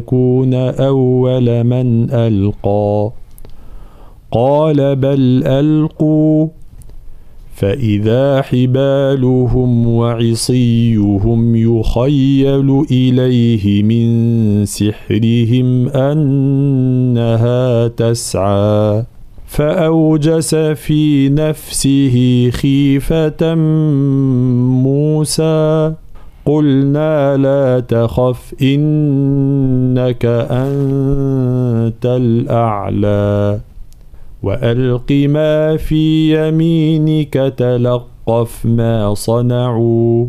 يكون أول من ألقى قال بل ألقوا فإذا حبالهم وعصيهم يخيل إليه من سحرهم أنها تسعى فأوجس في نفسه خيفة موسى قلنا لا تخف إنك أنت الأعلى وألق ما في يمينك تلقف ما صنعوا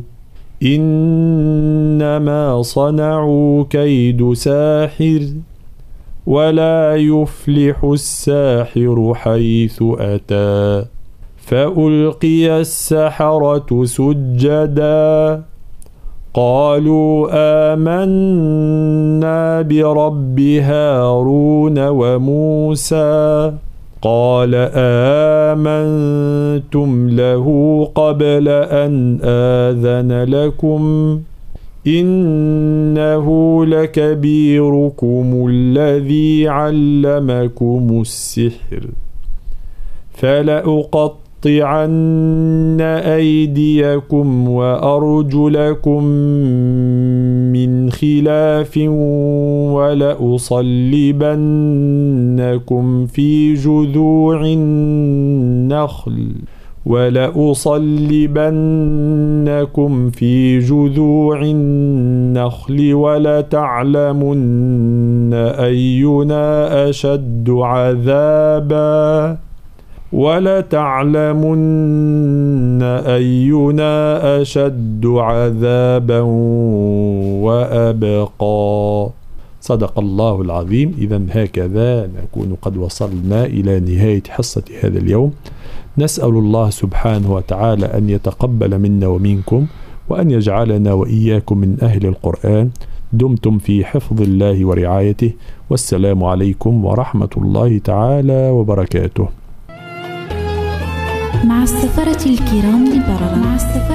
إنما صنعوا كيد ساحر ولا يفلح الساحر حيث أتى فألقي السحرة سجدا قالوا آمنا برب هارون وموسى قال آمنتم له قبل أن آذن لكم إنه لكبيركم الذي علمكم السحر فلأقطعن أيديكم وأرجلكم من خلاف ولأصلبنكم في جذوع النخل ولتعلمن أينا أشد عذابا وأبقى. صدق الله العظيم. إذن هكذا نكون قد وصلنا إلى نهاية حصة هذا اليوم. نسأل الله سبحانه وتعالى أن يتقبل منا ومنكم وأن يجعلنا وإياكم من أهل القرآن. دمتم في حفظ الله ورعايته، والسلام عليكم ورحمة الله تعالى وبركاته. مع السفرة الكرام البررة.